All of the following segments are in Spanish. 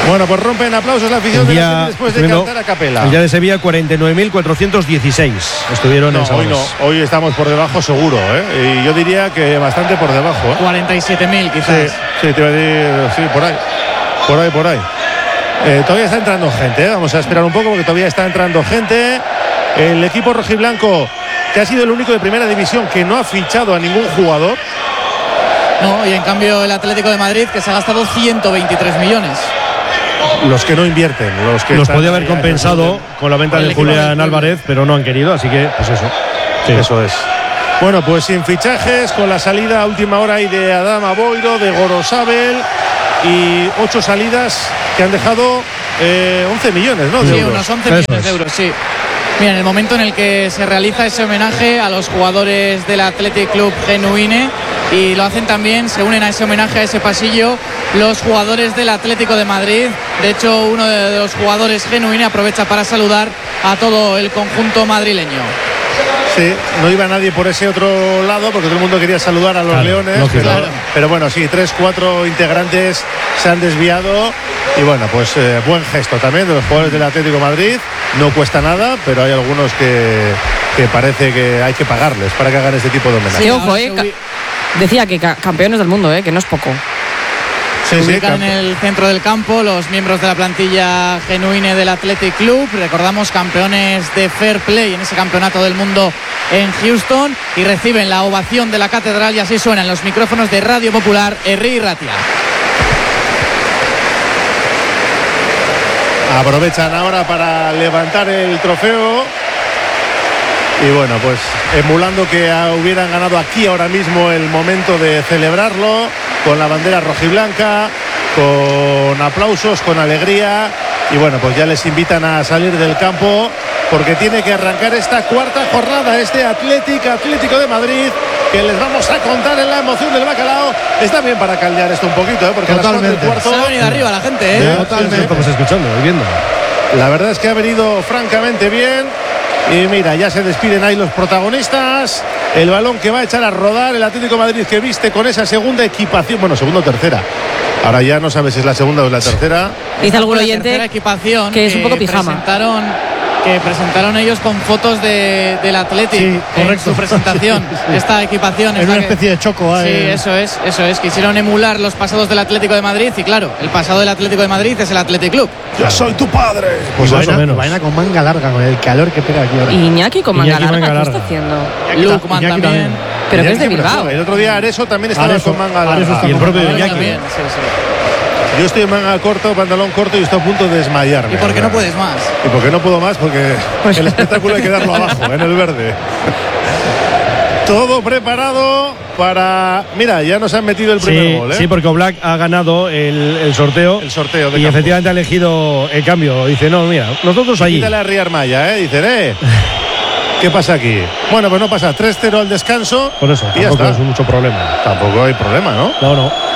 Bueno, pues rompen aplausos la afición del Athletic después de cantar a capela. El día de Sevilla 49.416 estuvieron en Sabores. Hoy estamos por debajo seguro, ¿eh? Y yo diría que bastante por debajo, ¿eh? 47.000 quizás. Sí, te iba a decir, sí, por ahí. Todavía está entrando gente, ¿eh? Vamos a esperar un poco porque todavía está entrando gente. El equipo rojiblanco, que ha sido el único de primera división que no ha fichado a ningún jugador. No, y en cambio el Atlético de Madrid, que se ha gastado 123 millones. Los que no invierten, los podía haber compensado con la venta de Julián Álvarez, pero no han querido, así que pues eso. Sí. Eso es. Bueno, pues sin fichajes, con la salida a última hora ahí de Adama Boiro, de Gorosabel y 8 salidas que han dejado 11 millones, ¿no? Sí, unos 11 millones de euros, sí. Mira, en el momento en el que se realiza ese homenaje a los jugadores del Athletic Club Genuine, y lo hacen también, se unen a ese homenaje, a ese pasillo, los jugadores del Atlético de Madrid. De hecho, uno de los jugadores Genuine aprovecha para saludar a todo el conjunto madrileño. Sí, no iba nadie por ese otro lado porque todo el mundo quería saludar a los leones. Pero bueno, sí, 3-4 integrantes se han desviado. Y bueno, pues buen gesto también de los jugadores del Atlético de Madrid. No cuesta nada, pero hay algunos que parece que hay que pagarles para que hagan este tipo de homenaje. Sí, ojo, decía que campeones del mundo, que no es poco. Se ubican en el centro del campo los miembros de la plantilla Genuine del Athletic Club. Recordamos, campeones de Fair Play en ese campeonato del mundo en Houston, y reciben la ovación de la catedral, y así suenan los micrófonos de Radio Popular Herri Ratia. Aprovechan ahora para levantar el trofeo. Y bueno, pues emulando que hubieran ganado aquí ahora mismo el momento de celebrarlo, con la bandera rojiblanca, con aplausos, con alegría. Y bueno, pues ya les invitan a salir del campo porque tiene que arrancar esta cuarta jornada, este Atlético de Madrid, que les vamos a contar en la emoción del bacalao. Está bien para caldear esto un poquito, porque totalmente. A las 4:15 se ha venido arriba la gente, Totalmente. Estamos escuchando y viendo. La verdad es que ha venido francamente bien. Y mira, ya se despiden ahí los protagonistas. El balón que va a echar a rodar el Atlético de Madrid, que viste con esa segunda equipación. Bueno, segunda o tercera. Ahora ya no sabes si es la segunda o es la tercera. Dice algún oyente equipación que es un poco pijama. Que presentaron ellos con fotos del Athletic, sí, en su presentación. Sí. Esta equipación es una especie de choco. Sí, eso es. Quisieron emular los pasados del Atlético de Madrid, y claro, el pasado del Atlético de Madrid es el Athletic Club. Yo soy tu padre. Pues más o menos. Vaina con manga larga, con el calor que pega aquí ahora. Y Iñaki con manga larga, ¿qué está haciendo? Lukman también. Pero que es de Bilbao. El otro día Areso también estaba con manga larga. Y el propio Iñaki también, sí. Yo estoy en manga corto, pantalón corto, y estoy a punto de desmayarme. ¿Y por qué no puedes más? ¿Y por qué no puedo más? Porque el espectáculo hay que darlo abajo, en el verde. Todo preparado para... Mira, ya nos han metido el primer gol, ¿eh? Sí, porque Oblak ha ganado el sorteo. El sorteo de y campo. efectivamente ha elegido el cambio. Dice, no, mira, nosotros allí. Quítale a Riyad Maya, Dicen, ¿qué pasa aquí? Bueno, pues no pasa. 3-0 al descanso. Por eso, y tampoco ya está. es mucho problema. Tampoco hay problema, ¿no? No.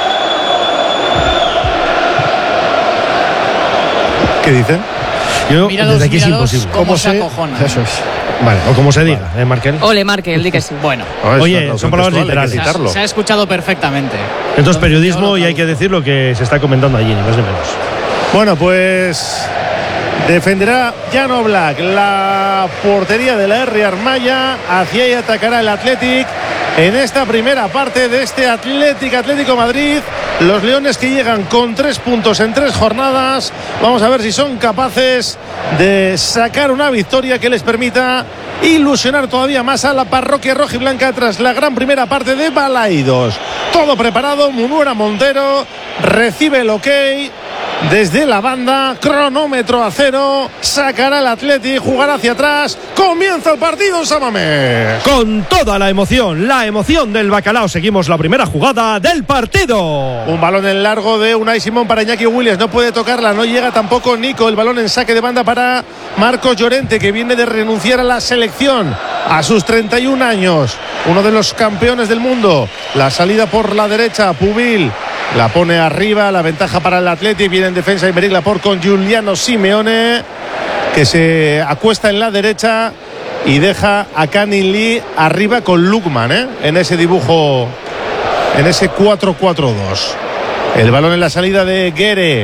¿Qué dicen? Yo, desde aquí es imposible. ¿Cómo se acojona? Eso es. Vale, o como se diga, Markel. Ole, Markel, di que sí. Bueno. Oye, son palabras literales. Se ha escuchado perfectamente. Esto es periodismo y hay que decir lo que se está comentando allí, ni más ni menos. Bueno, pues defenderá Jan Oblak la portería de la Riyad Maya. Hacia ahí atacará el Athletic en esta primera parte de este Atlético Madrid. Los leones que llegan con 3 puntos en 3 jornadas. Vamos a ver si son capaces de sacar una victoria que les permita ilusionar todavía más a la parroquia rojiblanca tras la gran primera parte de Balaidos. Todo preparado. Munuera Montero recibe el ok desde la banda, cronómetro a 0, sacará el Athletic, jugará hacia atrás, comienza el partido en Samamé. Con toda la emoción del bacalao, seguimos la primera jugada del partido. Un balón en largo de Unai Simón para Iñaki Williams, no puede tocarla, no llega tampoco Nico, el balón en saque de banda para Marcos Llorente, que viene de renunciar a la selección a sus 31 años, uno de los campeones del mundo. La salida por la derecha, Pubil la pone arriba, la ventaja para el Athletic, viene en defensa Aymeric Laporte con Giuliano Simeone, que se acuesta en la derecha y deja a Canin Lee arriba con Lukman, en ese dibujo, en ese 4-4-2. El balón en la salida de Guerre,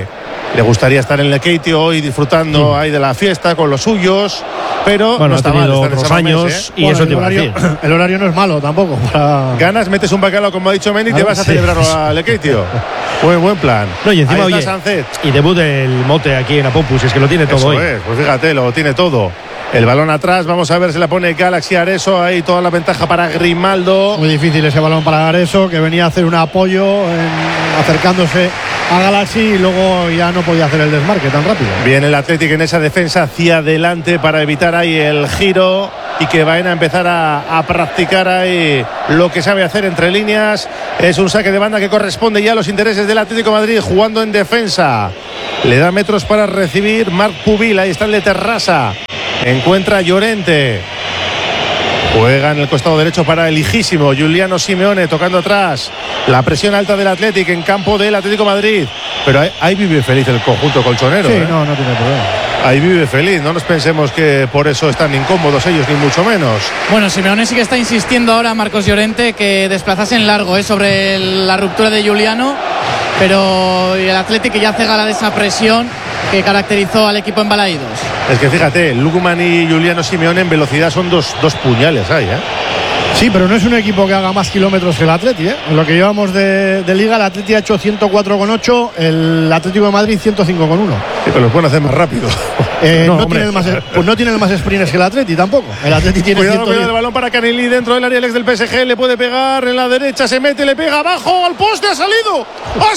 Le gustaría estar en Lekeitio hoy disfrutando ahí de la fiesta con los suyos, pero bueno, no ha está tenido mal estar en otros San Mamés, años y eso te iba a decir. El horario no es malo tampoco. Ganas, metes un bacalao como ha dicho Mendy y te vas a sí. celebrarlo a Lekeitio. Buen plan. No, y encima, ahí está oye, Sánchez. y debut del Mote aquí en Apopus, es que lo tiene todo Eso hoy. es, pues fíjate, lo tiene todo. El balón atrás, vamos a ver si la pone Galaxy Areso, ahí toda la ventaja para Grimaldo. Muy difícil ese balón para Areso, que venía a hacer un apoyo acercándose a Galaxy y luego ya no podía hacer el desmarque tan rápido. Viene el Athletic en esa defensa hacia adelante para evitar ahí el giro y que vayan a empezar a practicar ahí lo que sabe hacer entre líneas. Es un saque de banda que corresponde ya a los intereses del Atlético de Madrid, jugando en defensa. Le da metros para recibir Marc Pubil, ahí está el de Terrassa. Encuentra a Llorente. Juega en el costado derecho para el hijísimo Giuliano Simeone, tocando atrás. La presión alta del Athletic en campo del Atlético de Madrid. Pero ahí vive feliz el conjunto colchonero. Sí, no tiene problema. Ahí vive feliz, no nos pensemos que por eso están incómodos ellos, ni mucho menos. Bueno, Simeone sí que está insistiendo ahora a Marcos Llorente que desplazase en largo sobre la ruptura de Giuliano, pero el Athletic ya hace gala de esa presión que caracterizó al equipo en Balaídos. Es que fíjate, Lukman y Giuliano Simeone en velocidad son dos puñales ahí, ¿eh? Sí, pero no es un equipo que haga más kilómetros que el Atleti, ¿eh? En lo que llevamos de Liga, el Atleti ha hecho 104,8, el Atlético de Madrid 105,1. Sí, pero los pueden hacer más rápido. No tiene el más sprints que el Atleti tampoco. El Atleti tiene Cuidado el balón para Canelli dentro del área, el ex del PSG, le puede pegar en la derecha, se mete, le pega abajo al poste, ¡ha salido!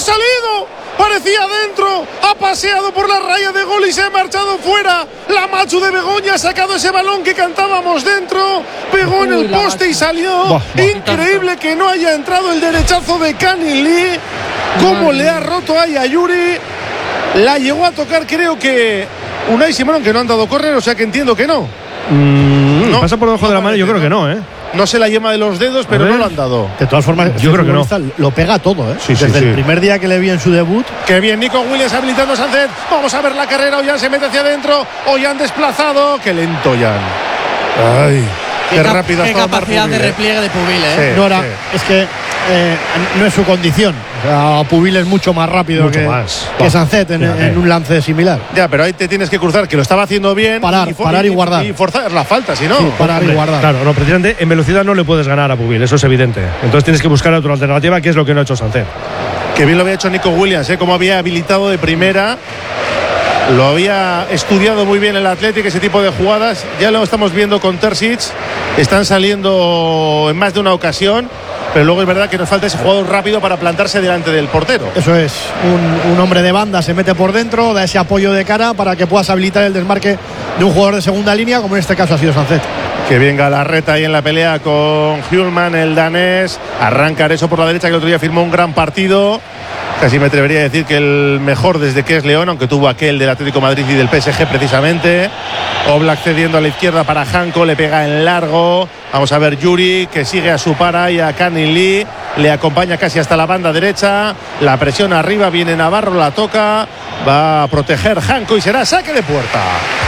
Parecía dentro, ha paseado por la raya de gol y se ha marchado fuera. La Machu de Begoña ha sacado ese balón que cantábamos dentro, pegó en el poste y salió. Increíble que no haya entrado el derechazo de Canelli. Cómo le ha roto ahí a Yuri. La llegó a tocar, creo que Unai Simón, que no han dado córner, o sea que entiendo que no. No, pasa por debajo de la mano, yo creo que no, ¿eh? No sé la yema de los dedos, pero no lo han dado. De todas formas, yo creo que no. Lo pega todo, ¿eh? Sí, Desde sí. el primer día que le vi en su debut. Qué bien, Nico Williams habilitando a Sánchez. Vamos a ver la carrera. Ollán se mete hacia adentro. Ollán desplazado. Qué lento Ollán. Ay, qué rápido ha qué estado capacidad Marc de Pubil, repliegue de Pubil, ¿eh? Sí. No era, es que no es su condición. O sea, Pubil es mucho más rápido Mucho que más. Sánchez en un lance similar. Ya, pero ahí te tienes que cruzar, que lo estaba haciendo bien. Parar y guardar. Y forzar la falta, si no. Sí, parar y guardar. Claro, no, precisamente en velocidad no le puedes ganar a Pubil, eso es evidente. Entonces tienes que buscar otra alternativa, que es lo que no ha hecho Sánchez. Qué bien lo había hecho Nico Williams, como había habilitado de primera. Lo había estudiado muy bien el Athletic, ese tipo de jugadas. Ya lo estamos viendo con Terzic. Están saliendo en más de una ocasión. Pero luego es verdad que nos falta ese jugador rápido para plantarse delante del portero. Eso es, un hombre de banda se mete por dentro, da ese apoyo de cara para que puedas habilitar el desmarque de un jugador de segunda línea, como en este caso ha sido Sánchez. Que bien Galarreta ahí en la pelea con Hjulman, el danés. Arranca Areso por la derecha, que el otro día firmó un gran partido. Casi me atrevería a decir que el mejor desde que es León, aunque tuvo aquel del Atlético de Madrid y del PSG precisamente. Oblak cediendo a la izquierda para Janko, le pega en largo. Vamos a ver Yuri, que sigue a su para, y a Canelli le acompaña casi hasta la banda derecha. La presión arriba, viene Navarro, la toca, va a proteger Janko y será saque de puerta.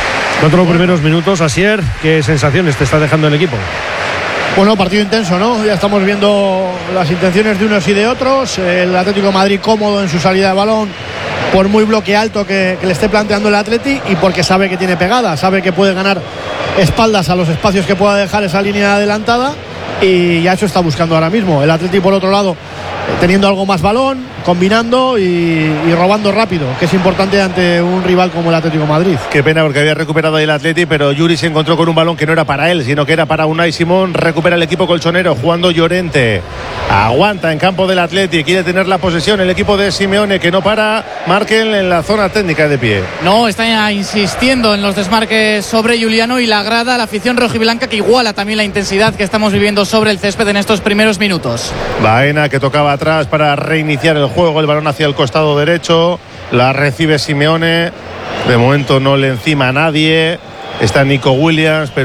4 primeros minutos, Asier, ¿qué sensaciones te está dejando el equipo? Bueno, partido intenso, ¿no? Ya estamos viendo las intenciones de unos y de otros. El Atlético de Madrid cómodo en su salida de balón, por muy bloque alto que le esté planteando el Atleti, y porque sabe que tiene pegada, sabe que puede ganar espaldas a los espacios que pueda dejar esa línea adelantada, y ya eso está buscando ahora mismo. El Atleti, por otro lado, teniendo algo más balón, combinando y robando rápido, que es importante ante un rival como el Atlético de Madrid. Qué pena, porque había recuperado ahí el Atleti, pero Yuri se encontró con un balón que no era para él, sino que era para Unai Simón. Recupera el equipo colchonero jugando Llorente. Aguanta en campo del Atleti, quiere tener la posesión el equipo de Simeone, que no para. Marquen en la zona técnica de pie. No, está insistiendo en los desmarques sobre Giuliano, y la grada, la afición rojiblanca, que iguala también la intensidad que estamos viviendo sobre el césped en estos primeros minutos. Baena, que tocaba atrás para reiniciar el juego, el balón hacia el costado derecho, la recibe Simeone, de momento no le encima a nadie, está Nico Williams, pero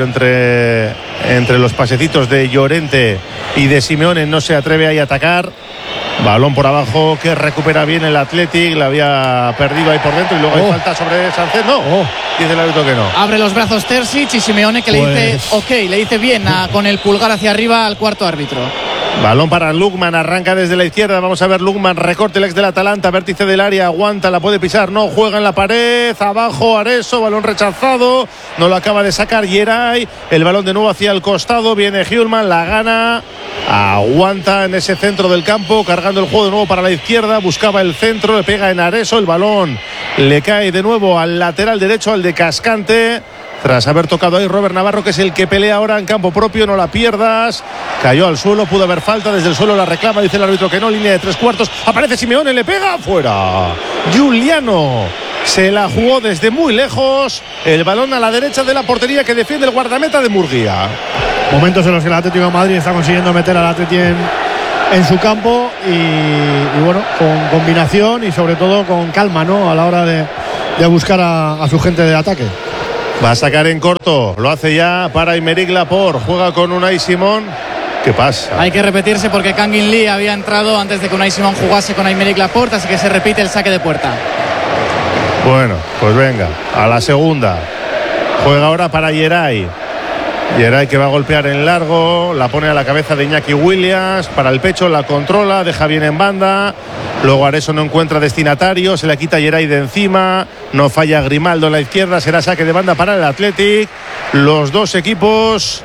entre los pasecitos de Llorente y de Simeone no se atreve ahí a atacar. Balón por abajo que recupera bien el Athletic, la había perdido ahí por dentro, y luego hay falta sobre Sánchez. No, dice el árbitro que no. Abre los brazos Terzic, y Simeone, que le dice ok, le dice bien con el pulgar hacia arriba al cuarto árbitro. Balón para Lukman, arranca desde la izquierda. Vamos a ver Lukman, recorte el ex del Atalanta, vértice del área, aguanta, la puede pisar, no, juega en la pared, abajo Areso, balón rechazado, no lo acaba de sacar Yeray, el balón de nuevo hacia el costado, viene Hjulman, la gana, aguanta en ese centro del campo, cargando el juego de nuevo para la izquierda, buscaba el centro, le pega en Areso, el balón le cae de nuevo al lateral derecho, al de Cascante. Tras haber tocado ahí Robert Navarro, que es el que pelea ahora en campo propio, no la pierdas. Cayó al suelo, pudo haber falta, desde el suelo la reclama, dice el árbitro que no, línea de 3/4. Aparece Simeone, le pega, fuera. Giuliano se la jugó desde muy lejos. El balón a la derecha de la portería que defiende el guardameta de Murguía. Momentos en los que el Atlético de Madrid está consiguiendo meter al Atleti en su campo y bueno, con combinación y sobre todo con calma, ¿no? A la hora de buscar a su gente de ataque. Va a sacar en corto, lo hace ya para Aymeric Laporte, juega con Unai Simón. ¿Qué pasa? Hay que repetirse porque Kangin Lee había entrado antes de que Unai Simón jugase con Aymeric Laporte, así que se repite el saque de puerta. Bueno, pues venga, a la segunda. Juega ahora para Yeray. Yeray que va a golpear en largo, la pone a la cabeza de Iñaki Williams, para el pecho, la controla, deja bien en banda. Luego Areso no encuentra destinatario, se la quita Yeray de encima, no falla Grimaldo en la izquierda, será saque de banda para el Athletic. Los dos equipos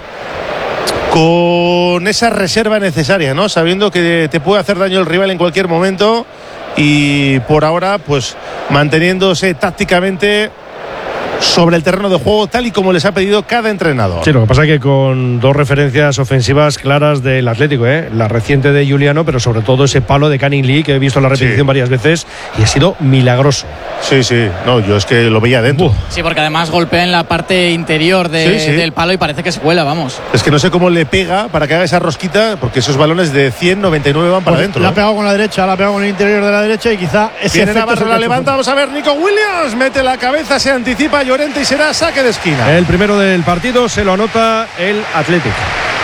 con esa reserva necesaria, ¿no? Sabiendo que te puede hacer daño el rival en cualquier momento y por ahora pues manteniéndose tácticamente sobre el terreno de juego tal y como les ha pedido cada entrenador. Sí, lo que pasa es que con dos referencias ofensivas claras del Atlético, la reciente de Giuliano, pero sobre todo ese palo de Kangin Lee que he visto en la repetición varias veces y ha sido milagroso. Sí, no, yo es que lo veía dentro. Sí, porque además golpea en la parte interior del palo y parece que se vuela, vamos. Es que no sé cómo le pega para que haga esa rosquita, porque esos balones de 199 van para adentro. La ha pegado con la derecha, la ha pegado con el interior de la derecha y quizá ese efecto Navarro la levanta, vamos a ver, Nico Williams mete la cabeza, se anticipa Llorente y será saque de esquina. El primero del partido se lo anota el Athletic.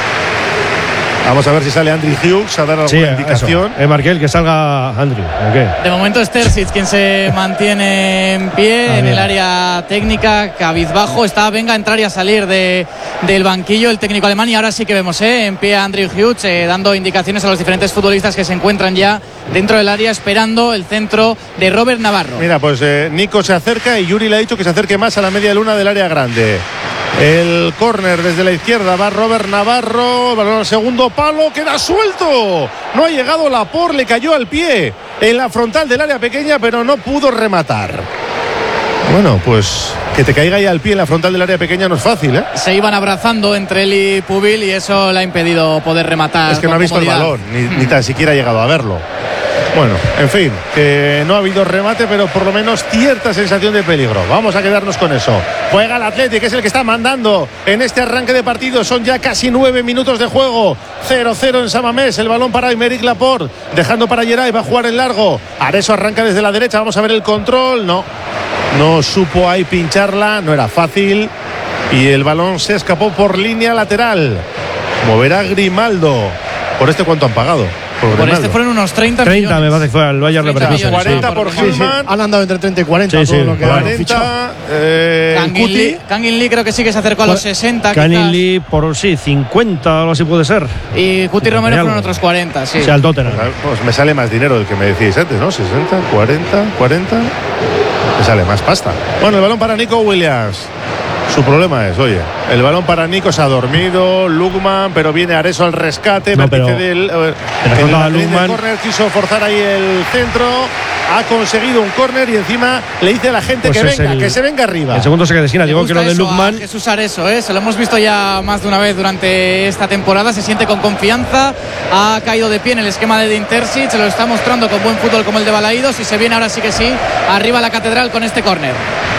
Vamos a ver si sale Andrew Hughes a dar alguna indicación. Marquel, que salga Andrew. ¿Okay? De momento es Terzic quien se mantiene en pie en el área técnica, cabizbajo. Está venga a entrar y a salir del banquillo el técnico alemán y ahora sí que vemos en pie a Andrew Hughes dando indicaciones a los diferentes futbolistas que se encuentran ya dentro del área esperando el centro de Robert Navarro. Mira, pues Nico se acerca y Yuri le ha dicho que se acerque más a la media luna del área grande. El córner desde la izquierda va Robert Navarro, balón al segundo palo, queda suelto, no ha llegado Laporte, le cayó al pie en la frontal del área pequeña pero no pudo rematar. Bueno, pues que te caiga ahí al pie en la frontal del área pequeña no es fácil, ¿eh? Se iban abrazando entre él y Pubil y eso le ha impedido poder rematar. Es que no ha visto comodidad el balón, ni tan siquiera ha llegado a verlo. Bueno, en fin, que no ha habido remate, pero por lo menos cierta sensación de peligro. Vamos a quedarnos con eso. Juega el Athletic, que es el que está mandando en este arranque de partido. Son ya casi 9 minutos de juego. 0-0 en San Mamés. El balón para Aymeric Laporte, dejando para Yeray, va a jugar en largo. Areso arranca desde la derecha, vamos a ver el control. No supo ahí pincharla, no era fácil. Y el balón se escapó por línea lateral. Moverá Grimaldo. ¿Por este cuánto han pagado? Por este fueron unos 30 millones. Me parece que fue al Bayern Leverkusen. 40 por Hjulman. Han andado entre 30 y 40. Sí, lo que 40. Kangin Lee creo que sí que se acercó a los 60. Kangin Lee por 50 o algo así puede ser. Y Cuti Romero fueron otros 40, sí. Sí, al Tottenham. Pues me sale más dinero del que me decís antes, ¿no? 60, 40. Me sale más pasta. Bueno, el balón para Nico Williams. Su problema es, oye, el balón para Nico se ha dormido, Lukman, pero viene Areso al rescate, vértice del córner, quiso forzar ahí el centro, ha conseguido un córner y encima le dice a la gente pues que se venga arriba. El segundo saque de esquina, digo que lo de Lukman. Jesús Areso, se lo hemos visto ya más de una vez durante esta temporada, se siente con confianza, ha caído de pie en el esquema de Edin Terzic, se lo está mostrando con buen fútbol como el de Balaídos y se viene ahora sí que sí, arriba la catedral con este córner.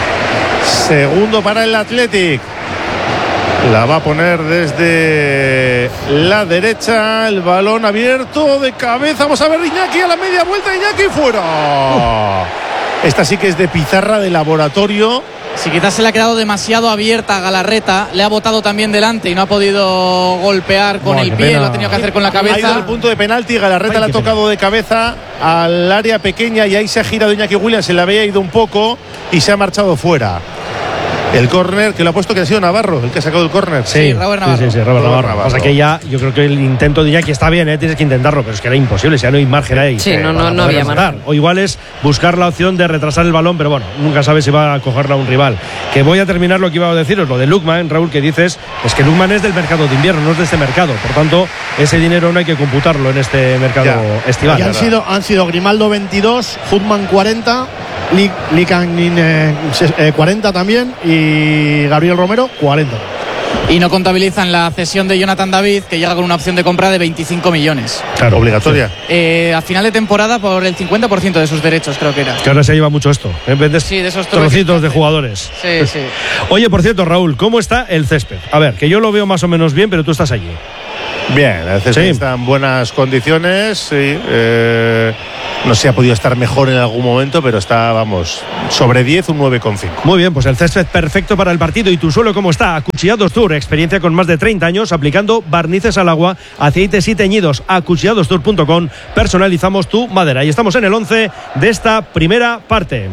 Segundo para el Athletic. La va a poner desde la derecha. El balón abierto de cabeza. Vamos a ver Iñaki a la media vuelta. Iñaki fuera. Esta sí que es de pizarra de laboratorio. Si quizás se le ha quedado demasiado abierta a Galarreta, le ha botado también delante y no ha podido golpear con el pie, lo ha tenido que hacer con la cabeza. Ha ido al punto de penalti, Galarreta le ha tocado de cabeza al área pequeña y ahí se ha girado Iñaki Williams, se le había ido un poco y se ha marchado fuera. El córner que lo ha puesto, que ha sido Navarro, el que ha sacado el córner. Sí, Robert Navarro. Sí, Robert Navarro. Pasa que ya, yo creo que el intento de Iñaki está bien, tienes que intentarlo, pero es que era imposible, ya no hay margen ahí. Sí, no había margen. O igual es buscar la opción de retrasar el balón, pero bueno, nunca sabes si va a cogerla un rival. Que voy a terminar lo que iba a deciros, lo de Lukman, Raúl, que dices, es que Lukman es del mercado de invierno, no es de este mercado. Por tanto, ese dinero no hay que computarlo en este mercado estival. Y han sido Grimaldo 22, Hutman 40, Likanin 40 también y Gabriel Romero 40. Y no contabilizan la cesión de Jonathan David, que llega con una opción de compra de 25 millones. Claro, obligatoria. A final de temporada por el 50% de sus derechos, creo que era. Que ahora se lleva mucho esto. Vendes de esos trocitos de jugadores. Sí. Oye, por cierto, Raúl, ¿cómo está el césped? A ver, que yo lo veo más o menos bien, pero tú estás allí. Bien, el césped está en buenas condiciones, sí. No sé si ha podido estar mejor en algún momento, pero está, vamos, sobre 10, un 9,5. Muy bien, pues el césped perfecto para el partido. ¿Y tu suelo cómo está? Acuchillados Tour, experiencia con más de 30 años aplicando barnices al agua, aceites y teñidos. Acuchilladostour.com, personalizamos tu madera. Y estamos en el 11 de esta primera parte.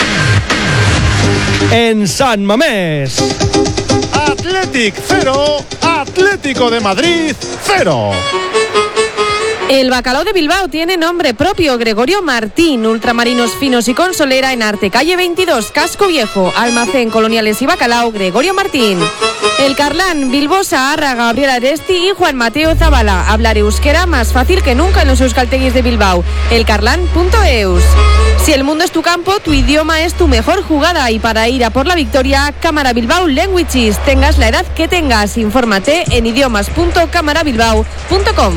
En San Mamés. Athletic 0, Atlético de Madrid 0. El bacalao de Bilbao tiene nombre propio, Gregorio Martín, ultramarinos finos y con solera en Arte, calle 22, Casco Viejo, almacén coloniales y bacalao, Gregorio Martín. El Carlán, Bilbo Saharra, Gabriel Aresti y Juan Mateo Zabala. Hablar euskera más fácil que nunca en los euskalteguis de Bilbao. Elcarlán.eus. Si el mundo es tu campo, tu idioma es tu mejor jugada. Y para ir a por la victoria, Cámara Bilbao Languages. Tengas la edad que tengas. Infórmate en idiomas.camarabilbao.com.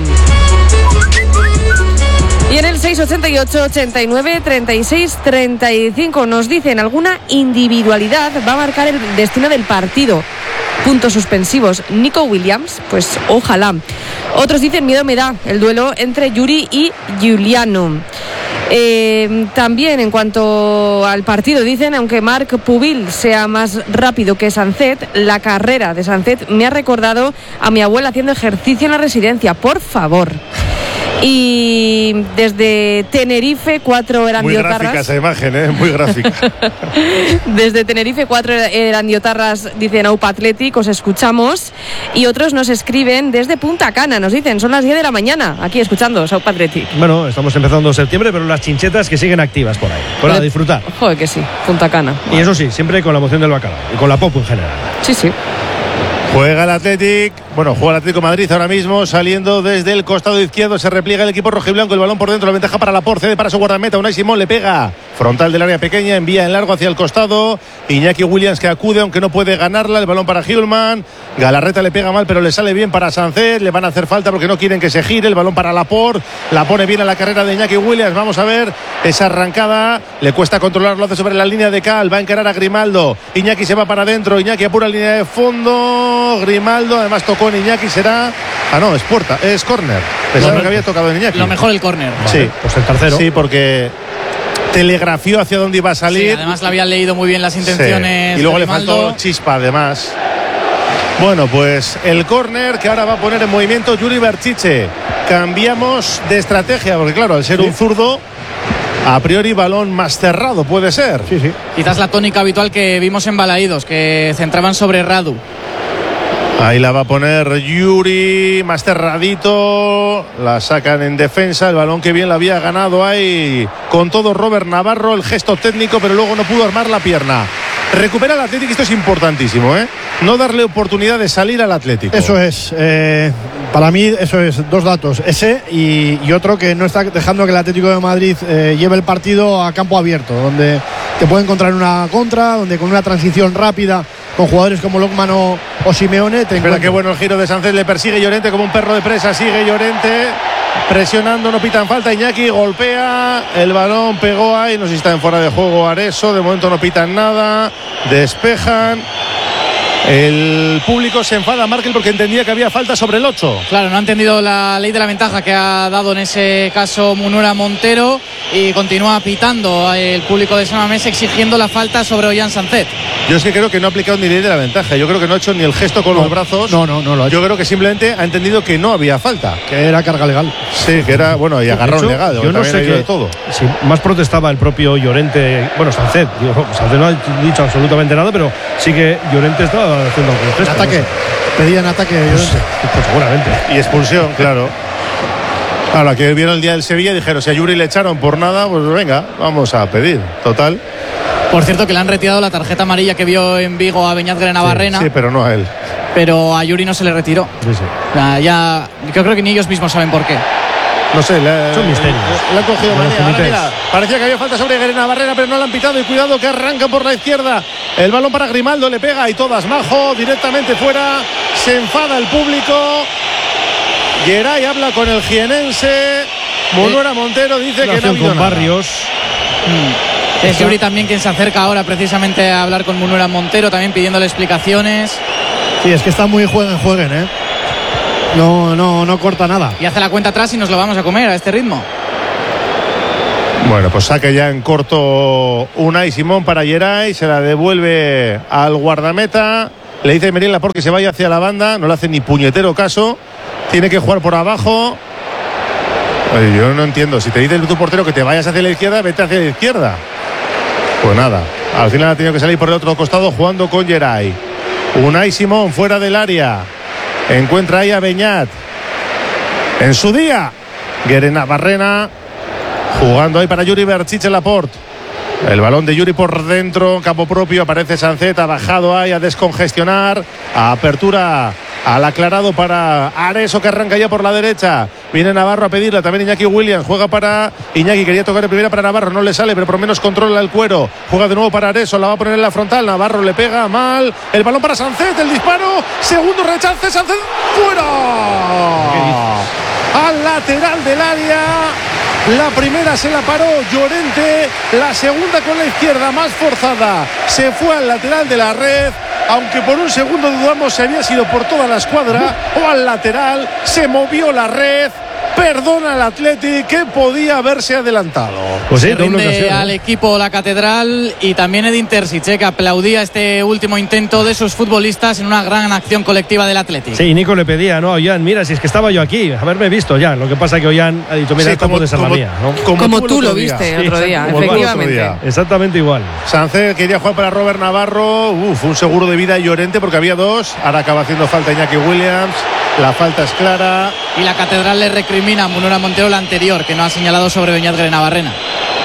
Y en el 688 89 36 35 nos dicen alguna individualidad va a marcar el destino del partido. Puntos suspensivos. Nico Williams, pues ojalá. Otros dicen miedo me da el duelo entre Yuri y Giuliano. También en cuanto al partido dicen, aunque Marc Pubil sea más rápido que Sancet, la carrera de Sancet me ha recordado a mi abuela haciendo ejercicio en la residencia, por favor. Y desde Tenerife, 4 erandiotarras. Muy gráfica esa imagen, muy gráfica. Desde Tenerife, 4 erandiotarras dicen Aupa Athletic, os escuchamos. Y otros nos escriben desde Punta Cana, nos dicen, son las 10 de la mañana, aquí escuchando Aupa Athletic. Bueno, estamos empezando septiembre, pero las chinchetas que siguen activas por ahí, para disfrutar. Joder que sí, Punta Cana. Y eso sí, siempre con la emoción del bacalao y con la pop en general. Sí. Juega el Athletic, juega el Atlético de Madrid ahora mismo, saliendo desde el costado izquierdo, se repliega el equipo rojiblanco, el balón por dentro, la ventaja para Laporte, cede para su guardameta, Unai Simón le pega, frontal del área pequeña, envía en largo hacia el costado, Iñaki Williams que acude aunque no puede ganarla, el balón para Hillman, Galarreta le pega mal pero le sale bien para Sancet, le van a hacer falta porque no quieren que se gire, el balón para Laporte, la pone bien a la carrera de Iñaki Williams, vamos a ver esa arrancada, le cuesta controlar, lo hace sobre la línea de cal, va a encarar a Grimaldo, Iñaki se va para adentro, Iñaki apura línea de fondo, Grimaldo, además tocó en Iñaki, será... no, es puerta, es córner. Pensaba que había tocado en Iñaki. Lo mejor el córner. Sí, pues el tercero. Sí, porque telegrafió hacia dónde iba a salir. Sí, además le habían leído muy bien las intenciones. Sí. Y luego le Grimaldo. faltó chispa, además. Bueno, pues el córner que ahora va a poner en movimiento Yuri Berchiche. Cambiamos de estrategia, porque claro, al ser un zurdo, a priori balón más cerrado puede ser. Sí. Quizás la tónica habitual que vimos en Balaídos, que centraban sobre Radu. Ahí la va a poner Yuri, más cerradito, la sacan en defensa, el balón que bien la había ganado ahí con todo Robert Navarro, el gesto técnico, pero luego no pudo armar la pierna. Recupera el Atlético, esto es importantísimo, no darle oportunidad de salir al Atlético. Eso es, para mí eso es dos datos, ese y otro que no está dejando que el Atlético de Madrid lleve el partido a campo abierto, donde te puede encontrar una contra, donde con una transición rápida con jugadores como Lokman o Simeone Espera, qué bueno el giro de Sánchez, le persigue Llorente como un perro de presa, sigue Llorente presionando, no pitan falta, Iñaki golpea, el balón pegó ahí, no sé si está en fuera de juego Areso, de momento no pitan nada, despejan. El público se enfada, Markel, porque entendía que había falta sobre el 8. Claro, no ha entendido la ley de la ventaja que ha dado en ese caso Munura Montero y continúa pitando el público de San Mamés exigiendo la falta sobre Ollán Sancet. Yo es que creo que no ha aplicado ni ley de la ventaja. Yo creo que no ha hecho ni el gesto con los brazos. No lo ha hecho. Yo creo que simplemente ha entendido que no había falta. Que era carga legal. Sí, que era, bueno, y agarrón legal. Yo no sé qué. De todo. Sí, más protestaba el propio Llorente. Bueno, Sánchez. Sánchez no ha dicho absolutamente nada, pero sí que Llorente estaba haciendo un gesto. Ataque. Pedían ataque Llorente. Pues seguramente. Y expulsión, claro. Ahora que vieron el día del Sevilla, dijeron, si a Yuri le echaron por nada, pues venga, vamos a pedir. Total. Por cierto, que le han retirado la tarjeta amarilla que vio en Vigo a Beñat Grenabarrena. Sí, pero no a él. Pero a Yuri no se le retiró. Sí. Ya, yo creo que ni ellos mismos saben por qué. No sé, son misterios. Le han cogido Los manía. Ahora comités. mira, parecía que había falta sobre Grenabarrena, pero no la han pitado. Y cuidado que arranca por la izquierda. El balón para Grimaldo, le pega y todas Majo, directamente fuera. Se enfada el público. Geray habla con el jienense. Munuera Montero dice que no ha habido con nada. Barrios. Es Yuri también quien se acerca ahora precisamente a hablar con Munuera Montero, también pidiéndole explicaciones. Sí, es que está muy jueguen, ¿eh? No corta nada. Y hace la cuenta atrás y nos lo vamos a comer a este ritmo. Bueno, pues saque ya en corto Unai Simón para Geray. Se la devuelve al guardameta. Le dice Merien Laporte que se vaya hacia la banda. No le hace ni puñetero caso. Tiene que jugar por abajo. Oye, yo no entiendo. Si te dice tu portero que te vayas hacia la izquierda, vete hacia la izquierda. Pues nada. Al final ha tenido que salir por el otro costado jugando con Geray. Unai Simón fuera del área. Encuentra ahí a Beñat. En su día, Grenabarrena jugando ahí para Yuri Berchiche Laporte. El balón de Yuri por dentro, campo propio, aparece Sánchez, ha bajado ahí a descongestionar, a apertura al aclarado para Areso, que arranca ya por la derecha. Viene Navarro a pedirla, también Iñaki Williams, juega para Iñaki, quería tocar de primera para Navarro, no le sale, pero por lo menos controla el cuero. Juega de nuevo para Areso, la va a poner en la frontal, Navarro le pega mal, el balón para Sánchez, el disparo, segundo rechace, Sánchez, fuera. Al lateral del área. La primera se la paró Llorente, la segunda con la izquierda más forzada se fue al lateral de la red, aunque por un segundo dudamos si había sido por toda la escuadra o al lateral. Se movió la red, perdona al Athletic, que podía haberse adelantado. Pues sí, Se doble rinde ocasión, al equipo la Catedral y también Edin Terzic, que aplaudía este último intento de sus futbolistas en una gran acción colectiva del Athletic. Sí, Nico le pedía, ¿no? A Ollán, mira, si es que estaba yo aquí, haberme visto ya. Lo que pasa que Ollán ha dicho, mira, Sí, esta puede ser la mía, ¿no? Como el tú otro lo día. viste Sí, otro día, como el otro efectivamente. día. Exactamente igual. Sánchez quería jugar para Robert Navarro. Un seguro de vida Llorente porque había dos. Ahora acaba haciendo falta Iñaki Williams. La falta es clara. Y la Catedral le recrimina a Munuera Montero la anterior, que no ha señalado sobre Beñat Grenabarrena.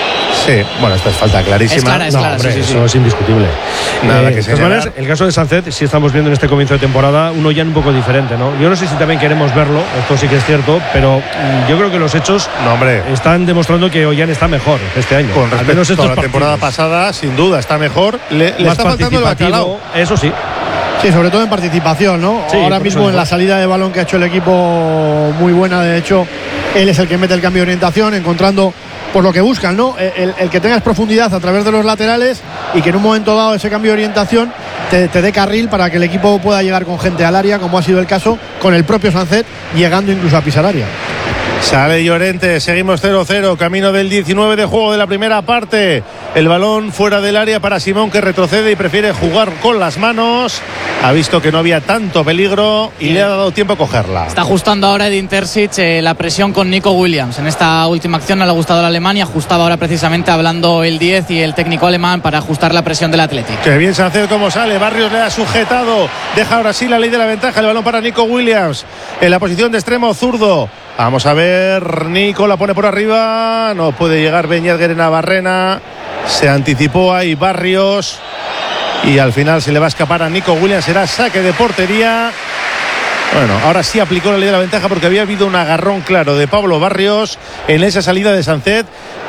Sí, bueno, esta es falta clarísima. Es clara, es No, clara, hombre, sí. eso es indiscutible. Nada que de todas señalar. maneras, el caso de Sánchez, sí estamos viendo en este comienzo de temporada un Ollán un poco diferente, ¿no? Yo no sé si también queremos verlo, esto sí que es cierto, pero yo creo que los hechos No, hombre. están demostrando que Ollán está mejor este año. Con Al menos respecto estos a la temporada partidos. pasada, sin duda, está mejor. Le Más está faltando el bacalao. participativo, eso sí. Sí, sobre todo en participación, ¿no? Sí, Ahora por mismo eso en la salida de balón que ha hecho el equipo muy buena, de hecho, él es el que mete el cambio de orientación, encontrando por lo que buscan, ¿no? El que tengas profundidad a través de los laterales y que en un momento dado ese cambio de orientación te dé carril para que el equipo pueda llegar con gente al área, como ha sido el caso con el propio Sánchez, llegando incluso a pisar área. Sale Llorente, seguimos 0-0, camino del 19 de juego de la primera parte. El balón fuera del área para Simón, que retrocede y prefiere jugar con las manos. Ha visto que no había tanto peligro y le ha dado tiempo a cogerla. Está ajustando ahora Edin Terzic la presión con Nico Williams. En esta última acción no le ha gustado la Alemania, ajustaba ahora precisamente hablando el 10 y el técnico alemán para ajustar la presión del Athletic. Que bien Sánchez como sale, Barrios le ha sujetado, deja ahora sí la ley de la ventaja, el balón para Nico Williams en la posición de extremo zurdo. Vamos a ver, Nico la pone por arriba, no puede llegar Beñat Grenabarrena, se anticipó ahí Barrios y al final se le va a escapar a Nico Williams, será saque de portería. Bueno, ahora sí aplicó la ley de la ventaja porque había habido un agarrón claro de Pablo Barrios en esa salida de Sánchez,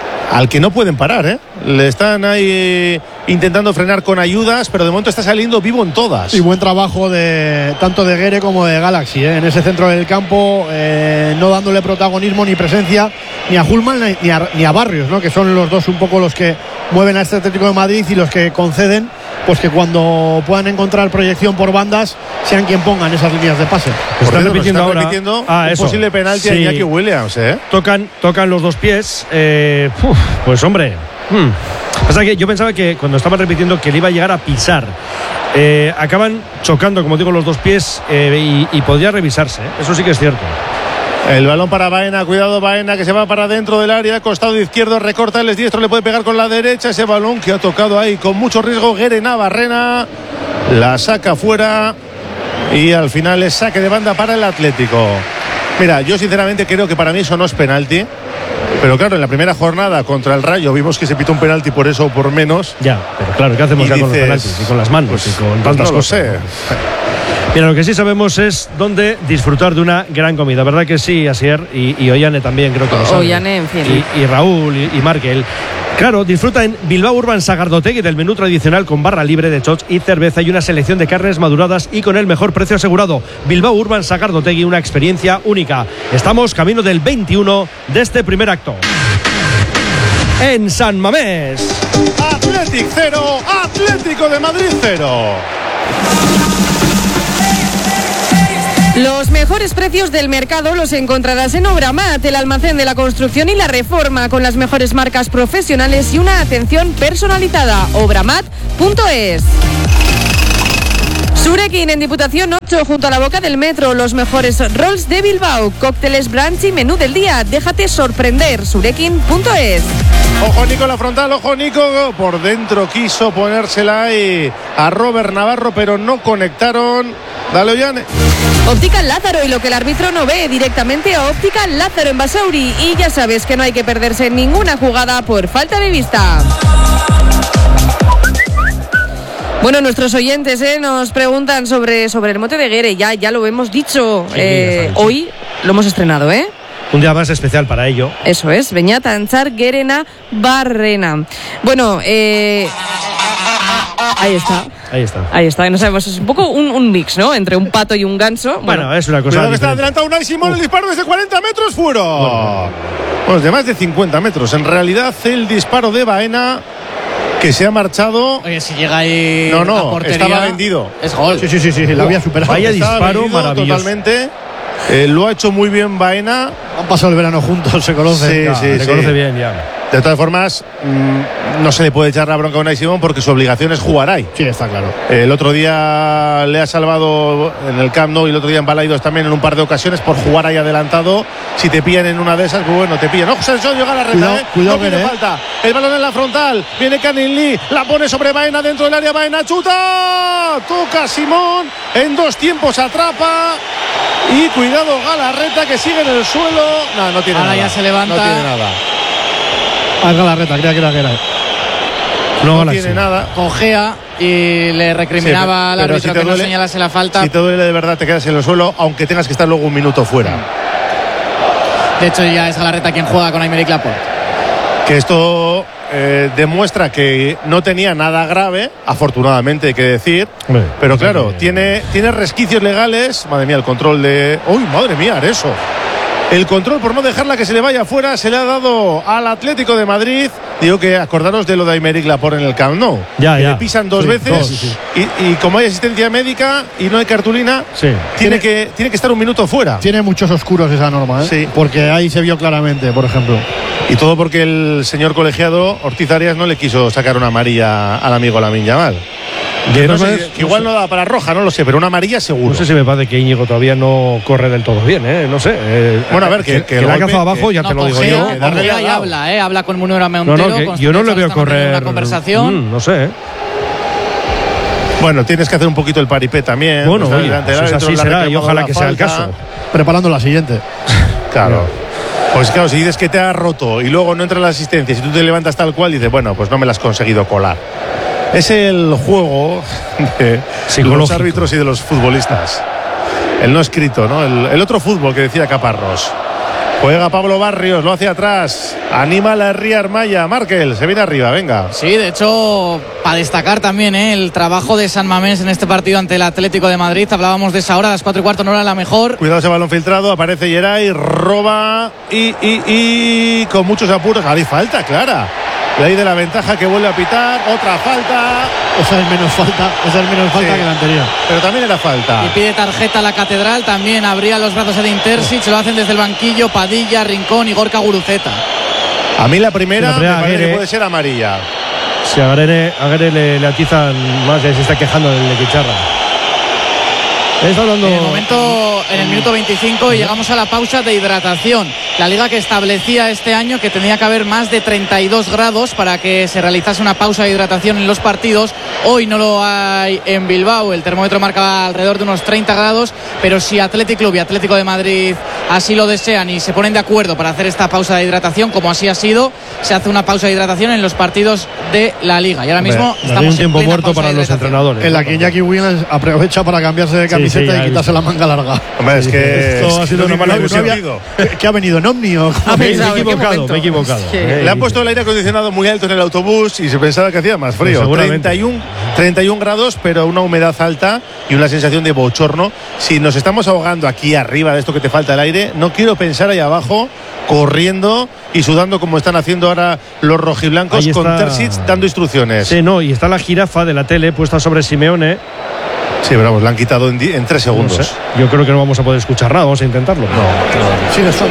al que no pueden parar, ¿eh? Le están ahí intentando frenar con ayudas, pero de momento está saliendo vivo en todas. Y buen trabajo de tanto de Guere como de Galaxy, en ese centro del campo, no dándole protagonismo ni presencia ni a Hulman ni a Barrios, ¿no? Que son los dos un poco los que mueven a este Atlético de Madrid y los que conceden pues que cuando puedan encontrar proyección por bandas sean quien pongan esas líneas de pase. Por Están cierto, repitiendo nos ahora. están repitiendo un Eso. posible penalti a Sí. Iñaki Williams, ¿eh? Tocan los dos pies. Pues hombre. O sea que yo pensaba que cuando estaban repitiendo que le iba a llegar a pisar, acaban chocando, como digo, los dos pies y podría revisarse. Eso sí que es cierto. El balón para Baena, cuidado Baena, que se va para dentro del área, costado izquierdo, recorta el diestro, le puede pegar con la derecha, ese balón que ha tocado ahí con mucho riesgo Guerena Barrena, la saca fuera y al final es saque de banda para el Atlético. Mira, yo sinceramente creo que para mí eso no es penalti, pero claro, en la primera jornada contra el Rayo vimos que se pitó un penalti por eso o por menos. Ya, pero claro, ¿qué hacemos y ya dices, con los penaltis y con las manos y con tantas no cosas? Lo sé. Mira, lo que sí sabemos es dónde disfrutar de una gran comida, ¿verdad que sí, Asier? Y Ollane también creo que lo sabe. Ollane, en fin. Y Raúl y Markel. Claro, disfruta en Bilbao Urban Sagardotegui del menú tradicional con barra libre de chocs y cerveza y una selección de carnes maduradas y con el mejor precio asegurado. Bilbao Urban Sagardotegui, una experiencia única. Estamos camino del 21 de este primer acto. En San Mamés. Athletic 0, Atlético de Madrid 0. Los mejores precios del mercado los encontrarás en Obramat, el almacén de la construcción y la reforma, con las mejores marcas profesionales y una atención personalizada. Obramat.es. Surekin en Diputación 8, junto a la boca del metro. Los mejores rolls de Bilbao, cócteles, brunch y menú del día. Déjate sorprender. Surekin.es. Ojo Nico en la frontal, ojo Nico. Por dentro quiso ponérsela ahí a Robert Navarro, pero no conectaron. Dale, Ollane. Óptica Lázaro, y lo que el árbitro no ve, directamente a Óptica Lázaro en Basauri. Y ya sabes que no hay que perderse ninguna jugada por falta de vista. Bueno, nuestros oyentes nos preguntan sobre el mote de Guere. Ya lo hemos dicho. Sí, hoy lo hemos estrenado, ¿eh? Un día más especial para ello. Eso es, Beñat Antzar Guerena Barrena. Bueno, ahí está. Ahí está, no sabemos, es un poco un mix, ¿no? Entre un pato y un ganso. Bueno, es una cosa. Cuidado que está adelantado Unai Simón, el disparo desde 40 metros fuera. Bueno, de más de 50 metros. En realidad, el disparo de Baena, que se ha marchado. Oye, si llega ahí. No, portería, estaba vendido. Es gol. Sí, la había superado. Vaya Estaba disparo vendido maravilloso. Totalmente. Lo ha hecho muy bien Baena. Han pasado el verano juntos, se conocen. Sí. Se conoce bien ya. De todas formas, no se le puede echar la bronca a Unai Simón porque su obligación es jugar ahí. Sí, está claro. El otro día le ha salvado en el Camp Nou y el otro día en Balaidos también en un par de ocasiones por jugar ahí adelantado. Si te pillan en una de esas, pues bueno, te pillan. ¡Ojo, Sensón llega a la reta! Cuidado, no tiene falta. El balón en la frontal. Viene Canin Lee. La pone sobre Baena dentro del área. Baena chuta. Toca Simón. En dos tiempos atrapa. Y cuidado Galarreta, que sigue en el suelo. No tiene Ahora nada. ya se levanta. No tiene nada. A Galarreta, creía que era. No tiene nada. Cojea y le recriminaba al árbitro que no señalase la falta. Si te duele de verdad, te quedas en el suelo, aunque tengas que estar luego un minuto fuera. De hecho, ya es Galarreta quien juega con Aymeric Laporte. Que esto demuestra que no tenía nada grave, afortunadamente hay que decir. Pero claro, tiene resquicios legales. Madre mía, el control de. ¡Uy, madre mía, eso! El control por no dejarla que se le vaya afuera se le ha dado al Atlético de Madrid. Digo que acordaros de lo de Aymeric Laporte en el Camp Nou. Ya. Le pisan dos veces. Y como hay asistencia médica y no hay cartulina, tiene que estar un minuto fuera. Tiene muchos oscuros esa norma, ¿eh? Sí. Porque ahí se vio claramente, por ejemplo. Y todo porque el señor colegiado Ortiz Arias no le quiso sacar una amarilla al amigo Lamine Yamal. Igual no da para roja, no lo sé, pero una amarilla seguro. No sé si me parece que Íñigo todavía no corre del todo bien, ¿eh? No sé. Bueno, a ver, que la caza abajo, ya te lo digo yo. Y habla con Munera Montero. Yo no le veo correr. Una conversación. No sé. Bueno, tienes que hacer un poquito el paripé también. Bueno, pues así será y ojalá que sea el caso. Preparando la siguiente. Claro. Pues claro, si dices que te has roto y luego no entra la asistencia, si tú te levantas tal cual, dices, bueno, pues no me la has conseguido colar. Es el juego de los árbitros y de los futbolistas. El no escrito, ¿no? El otro fútbol que decía Caparrós. Juega Pablo Barrios, lo hace atrás. Anima la Ría Armaya. Markel, se viene arriba, venga. Sí, de hecho, para destacar también el trabajo de San Mamés en este partido ante el Atlético de Madrid. Hablábamos de esa hora, a las 4:15, no era la mejor. Cuidado ese balón filtrado, aparece Geray, roba y con muchos apuros. Hay falta, clara. Ley de la ventaja que vuelve a pitar, otra falta. Esa es menos falta que la anterior. Pero también era falta. Y pide tarjeta a la Catedral, también abría los brazos de Intersic, lo hacen desde el banquillo Padilla, Rincón y Gorka Guruceta. A mí la primera me parece que puede ser amarilla. Si a Gare le atizan más, ya se está quejando del Lequicharra. Está hablando... En el minuto 25 y llegamos a la pausa de hidratación. La liga que establecía este año que tenía que haber más de 32 grados para que se realizase una pausa de hidratación en los partidos. Hoy no lo hay en Bilbao. El termómetro marca alrededor de unos 30 grados, pero si Athletic Club y Atlético de Madrid así lo desean y se ponen de acuerdo para hacer esta pausa de hidratación, como así ha sido, se hace una pausa de hidratación en los partidos de la liga. Y ahora mismo estamos un tiempo en plena muerto pausa para de los hidratación. entrenadores. En la que Iñaki Williams aprovecha para cambiarse de camiseta y quitarse la manga larga. Hombre, es que Esto ha sido una mala ilusión. ¿Qué ha venido en Omni o cómo? Me he equivocado. Le han puesto el aire acondicionado muy alto en el autobús y se pensaba que hacía más frío. Pues 31 grados, pero una humedad alta y una sensación de bochorno. Si nos estamos ahogando aquí arriba de esto que te falta el aire, no quiero pensar ahí abajo corriendo y sudando como están haciendo ahora los rojiblancos con Terzic dando instrucciones. Sí, no, y está la jirafa de la tele puesta sobre Simeone. Sí, bravo, la han quitado en 3 segundos. No sé. Yo creo que no vamos a poder escuchar nada, vamos a intentarlo. No. Sigue estando.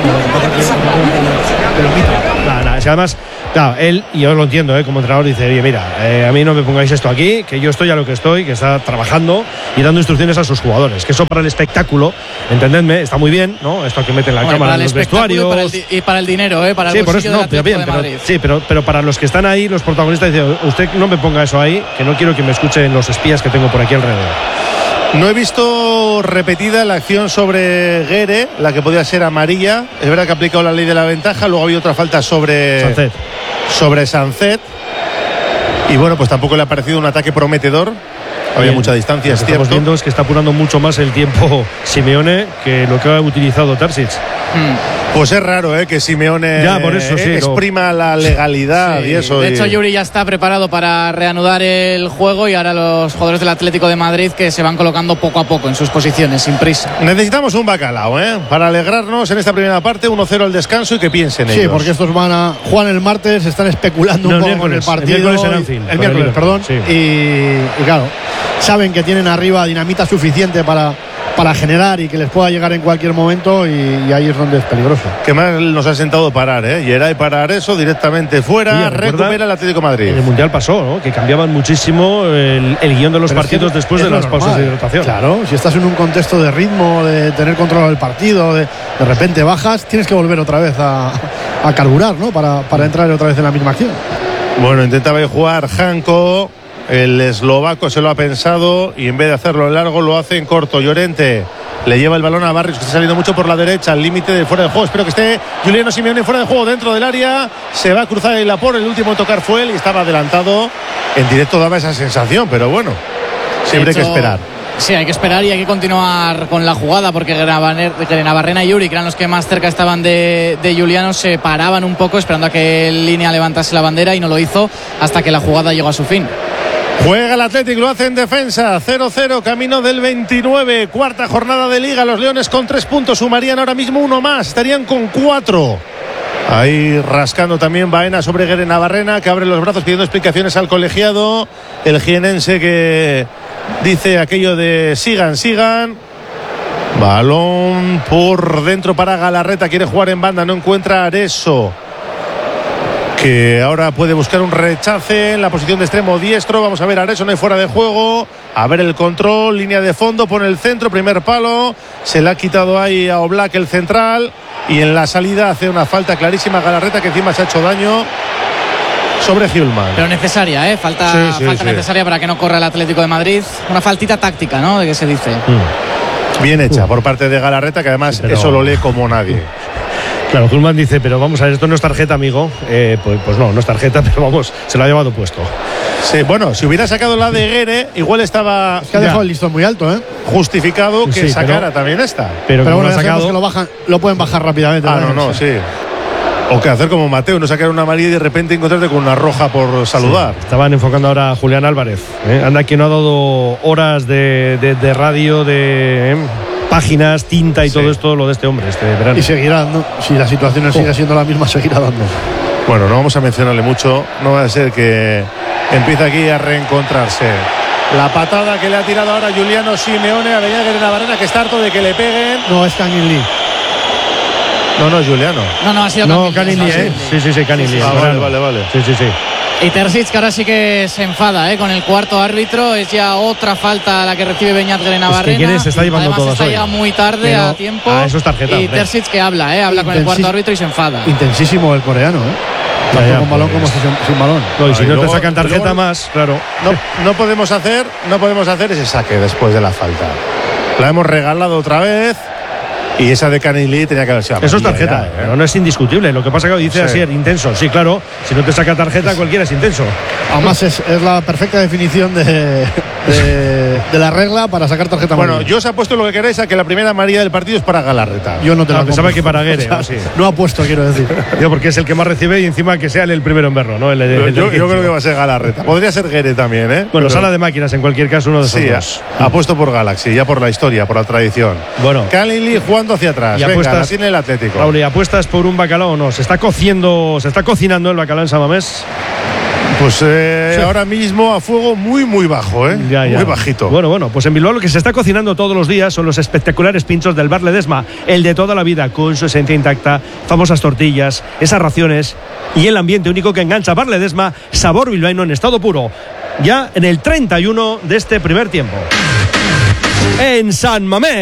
Nada, si además, claro, él, y yo lo entiendo, como entrenador, dice, oye, mira, a mí no me pongáis esto aquí, que yo estoy a lo que estoy, que está trabajando y dando instrucciones a sus jugadores, que eso para el espectáculo, entendedme, está muy bien, ¿no? Esto que meten la cámara en los vestuarios. Y para el dinero, para el sí, por eso no, pero bien, pero para los que están ahí, los protagonistas, dicen, usted no me ponga eso ahí, que no quiero que me escuchen los espías que tengo por aquí alrededor. No he visto repetida la acción sobre Guere, la que podía ser amarilla. Es verdad que ha aplicado la ley de la ventaja. Luego había otra falta sobre Sancet. Y bueno, pues tampoco le ha parecido un ataque prometedor. Había mucha distancia, es cierto. Lo que estamos viendo es que está apurando mucho más el tiempo Simeone que lo que ha utilizado Terzic. Pues es raro, que Simeone por eso, exprima la legalidad y eso. De hecho, Yuri ya está preparado para reanudar el juego y ahora los jugadores del Atlético de Madrid que se van colocando poco a poco en sus posiciones, sin prisa. Necesitamos un bacalao, para alegrarnos en esta primera parte, 1-0 al descanso y que piensen ellos. Sí, porque estos van a jugar el martes, están especulando un poco con el partido. El miércoles, perdón. Sí. Y claro, saben que tienen arriba dinamita suficiente para generar y que les pueda llegar en cualquier momento y ahí es donde es peligroso. Que más nos ha sentado parar, y era parar eso directamente fuera. Recupera el Atlético de Madrid. En el Mundial pasó, ¿no? Que cambiaban muchísimo el guión de los partidos después de las pausas de hidratación. Claro, si estás en un contexto de ritmo, de tener controlado el partido, de repente bajas, tienes que volver otra vez a carburar, ¿no? Para entrar otra vez en la misma acción. Bueno, intentaba jugar Janko. El eslovaco se lo ha pensado y en vez de hacerlo largo lo hace en corto. Llorente le lleva el balón a Barrios, que está saliendo mucho por la derecha, al límite de fuera de juego. Espero que esté Juliano Simeone fuera de juego, dentro del área. Se va a cruzar el Lapor, el último en tocar fue él y estaba adelantado. En directo daba esa sensación, pero bueno, siempre hay que esperar. Sí, hay que esperar y hay que continuar con la jugada porque Navarrena y Yuri, que eran los que más cerca estaban de Juliano, se paraban un poco esperando a que Línea levantase la bandera y no lo hizo hasta que la jugada llegó a su fin. Juega el Athletic, lo hace en defensa, 0-0, camino del 29, cuarta jornada de Liga. Los Leones con 3 puntos, sumarían ahora mismo uno más, estarían con 4. Ahí rascando también Baena sobre Guere Navarrena, que abre los brazos pidiendo explicaciones al colegiado. El jienense que dice aquello de sigan. Balón por dentro para Galarreta, quiere jugar en banda, no encuentra a Areso, que ahora puede buscar un rechace en la posición de extremo diestro. Vamos a ver, Areso no hay fuera de juego. A ver el control, línea de fondo, pone el centro, primer palo. Se le ha quitado ahí a Oblak el central. Y en la salida hace una falta clarísima Galarreta, que encima se ha hecho daño sobre Hjulmand. Pero necesaria, falta necesaria para que no corra el Atlético de Madrid. Una faltita táctica, ¿no? De que se dice. Bien hecha por parte de Galarreta, que además eso lo lee como nadie. Claro, Hjulmand dice, pero vamos a ver, esto no es tarjeta, amigo. Pues no es tarjeta, pero vamos, se lo ha llevado puesto. Sí, bueno, si hubiera sacado la de Guere, igual estaba. Es que ha dejado el listón muy alto, justificado que sacara también esta. Pero bueno, sacado, que lo pueden bajar rápidamente. Sí. O que hacer como Mateo, no sacar una amarilla y de repente encontrarte con una roja por saludar. Sí, estaban enfocando ahora a Julián Álvarez. Anda, que no ha dado horas de radio, páginas, tinta y todo esto, lo de este hombre, este verano. Y seguirá dando, si la situación sigue siendo la misma, seguirá dando. Bueno, no vamos a mencionarle mucho, no va a ser que empiece aquí a reencontrarse. La patada que le ha tirado ahora Juliano Simeone a Guere Navarrena, que está harto de que le peguen. No, es Kangin Lee. No, Juliano. No, ha sido Kangin Lee. Sí, Kangin Lee. Vale. Sí. Y Terzic, que ahora sí que se enfada con el cuarto árbitro. Es ya otra falta la que recibe Beñat Grenabarrena. Se está llevando además está hoy. ya muy tarde a tiempo. Eso es tarjeta. Y Terzic que habla con el cuarto árbitro y se enfada. Intensísimo el coreano, tanto con balón como sin balón. No, y si no luego, te sacan tarjeta más, claro. No podemos hacer ese saque después de la falta. La hemos regalado otra vez. Y esa de Canilí tenía que haber sido. Eso es tarjeta, pero no es indiscutible. Lo que pasa que dice así, intenso. Sí, claro, si no te saca tarjeta, cualquiera es intenso. Además, es la perfecta definición de la regla para sacar tarjeta amarilla. Bueno, yo os apuesto lo que queréis a que la primera amarilla del partido es para Galarreta. Yo no te lo pensaba que para Guere. o sea, no apuesto, quiero decir. Yo, porque es el que más recibe y encima que sea el primero en verlo, ¿no? Yo creo que va a ser Galarreta. Podría ser Guere también, ¿eh? Bueno, sala de máquinas, en cualquier caso, uno de esos dos. Apuesto por Galaxy, ya por la historia, por la tradición. Bueno. Canilí jugando hacia atrás. Y venga, la tiene el Atlético. Raúl, ¿y apuestas por un bacalao o no? ¿Se está cocinando el bacalao en San Mamés? Pues sí. Ahora mismo a fuego muy bajo, ¿eh? Ya. Muy bajito. Bueno, pues en Bilbao lo que se está cocinando todos los días son los espectaculares pinchos del Bar Ledesma, el de toda la vida, con su esencia intacta, famosas tortillas, esas raciones y el ambiente único que engancha. Bar Ledesma, sabor bilbaíno en estado puro. Ya en el 31 de este primer tiempo. En San Mamés.